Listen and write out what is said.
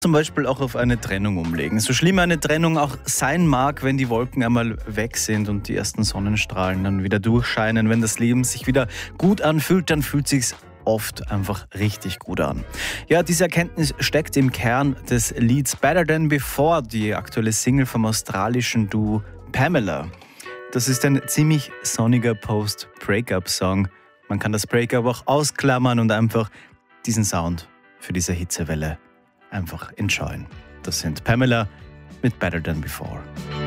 Zum Beispiel auch auf eine Trennung umlegen. So schlimm eine Trennung auch sein mag, wenn die Wolken einmal weg sind und die ersten Sonnenstrahlen dann wieder durchscheinen, wenn das Leben sich wieder gut anfühlt, dann fühlt sich's oft einfach richtig gut an. Ja, diese Erkenntnis steckt im Kern des Lieds Better Than Before, die aktuelle Single vom australischen Duo Pamela. Das ist ein ziemlich sonniger Post-Breakup-Song. Man kann das Breakup auch ausklammern und einfach diesen Sound für diese Hitzewelle einfach enjoyen. Das sind Pamela mit Better Than Before.